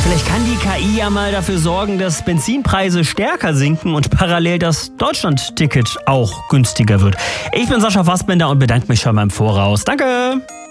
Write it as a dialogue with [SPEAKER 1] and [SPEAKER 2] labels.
[SPEAKER 1] Vielleicht kann die KI ja mal dafür sorgen, dass Benzinpreise stärker sinken und parallel das Deutschland-Ticket auch günstiger wird. Ich bin Sascha Fassbender und bedanke mich schon mal im Voraus. Danke!